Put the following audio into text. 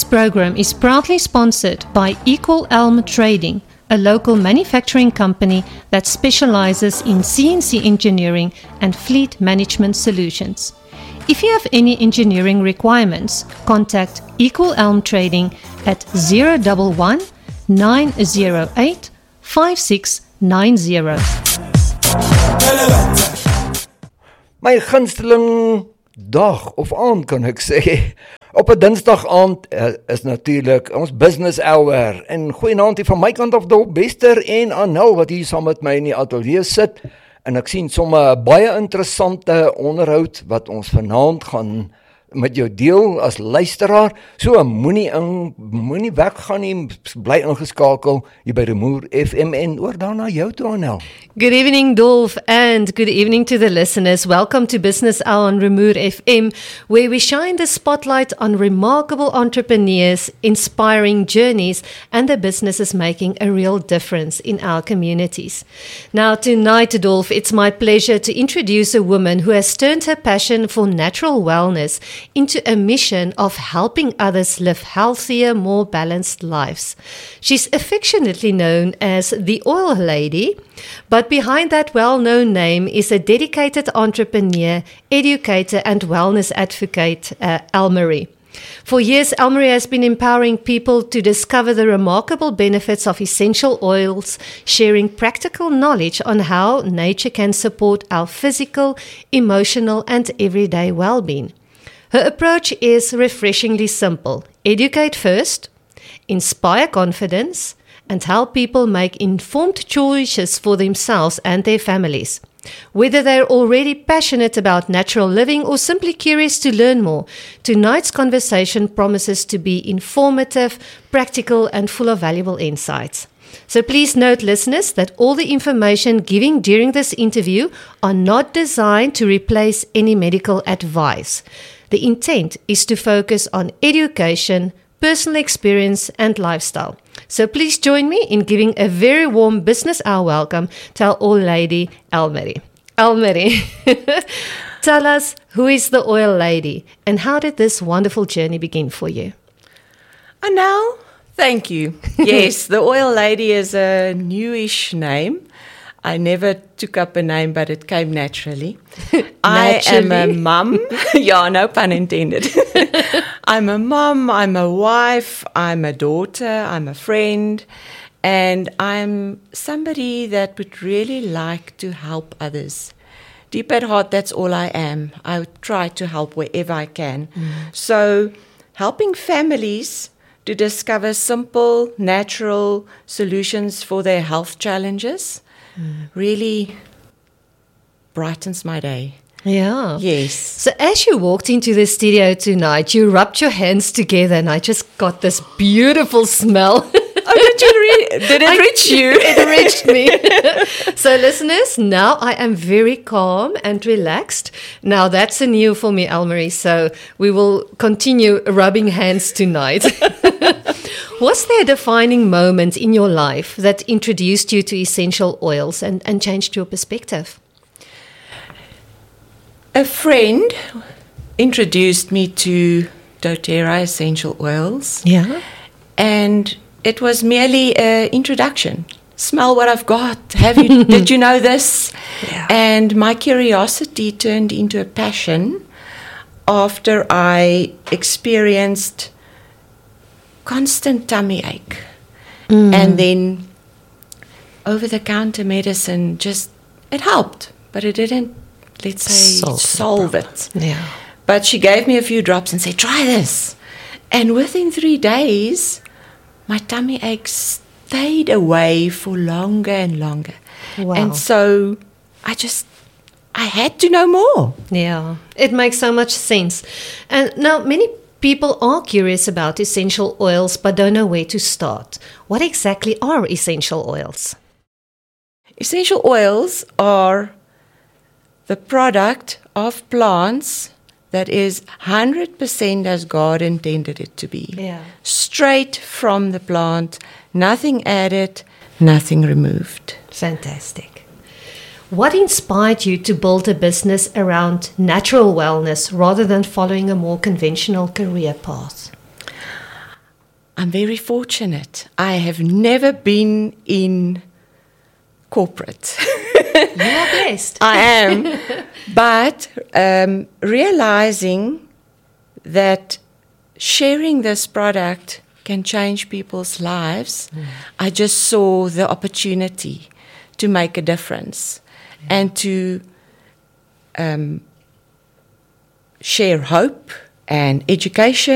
program is proudly sponsored by Equal Elm Trading, a local manufacturing company that specializes in CNC engineering and fleet management solutions. If you have any engineering requirements, contact Equal Elm Trading at 011 908 5690. My gunsteling dag of aand kan ek sê. Op 'n Dinsdag aand is natuurlik ons business hour. En goeienaand hier van my kant af Dop Bester en Anel wat hier saam met my in die ateljee sit. En ek sien sommer 'n baie interessante onderhoud wat ons vanaand gaan met jou deel as luisteraar. So moenie weggaan nie, bly ingeskakel hier by Rumoer FM en oor daarna jou toe Anel. Good evening, Dolph, and good evening to the listeners. Welcome to Business Hour on Rumoer FM, where we shine the spotlight on remarkable entrepreneurs, inspiring journeys, and the businesses making a real difference in our communities. Now, tonight, Dolph, it's my pleasure to introduce a woman who has turned her passion for natural wellness into a mission of helping others live healthier, more balanced lives. She's affectionately known as the Oil Lady, but behind that well-known name is a dedicated entrepreneur, educator, and wellness advocate, Elmarie. For years, Elmarie has been empowering people to discover the remarkable benefits of essential oils, sharing practical knowledge on how nature can support our physical, emotional, and everyday well-being. Her approach is refreshingly simple. Educate first, inspire confidence, and help people make informed choices for themselves and their families. Whether they're already passionate about natural living or simply curious to learn more, tonight's conversation promises to be informative, practical, and full of valuable insights. So please note, listeners, that all the information given during this interview are not designed to replace any medical advice. The intent is to focus on education, personal experience, and lifestyle. So please join me in giving a very warm business hour welcome to our old lady, Elmarie. Elmarie, tell us, who is the Oil Lady and how did this wonderful journey begin for you? Anel, thank you. Yes, the Oil Lady is a newish name. I never took up a name, but it came naturally. I am a mum. Yeah, no pun intended. I'm a mum, I'm a wife, I'm a daughter, I'm a friend, and I'm somebody that would really like to help others. Deep at heart, that's all I am. I try to help wherever I can. So, helping families to discover simple, natural solutions for their health challenges really brightens my day. Yeah. Yes. So as you walked into the studio tonight, you rubbed your hands together and I just got this beautiful smell. Did it reach you? It reached me. So listeners, now I am very calm and relaxed. Now that's a new for me, Elmarie. So we will continue rubbing hands tonight. Was there a defining moment in your life that introduced you to essential oils and changed your perspective? A friend introduced me to doTERRA essential oils. Yeah. And it was merely an introduction. Smell what I've got. Did you know this? Yeah. And my curiosity turned into a passion after I experienced constant tummy ache. And then over-the-counter medicine it helped, but it didn't, let's say, solve it. Yeah. But she gave me a few drops and said, try this. And within 3 days, my tummy ache stayed away for longer and longer. Wow. And so I had to know more. Yeah, it makes so much sense. And now many people are curious about essential oils but don't know where to start. What exactly are essential oils? Essential oils are the product of plants that is 100% as God intended it to be. Yeah. Straight from the plant, nothing added, nothing removed. Fantastic. What inspired you to build a business around natural wellness rather than following a more conventional career path? I'm very fortunate. I have never been in corporate. You are blessed. I am. But realizing that sharing this product can change people's lives, I just saw the opportunity to make a difference and to share hope and education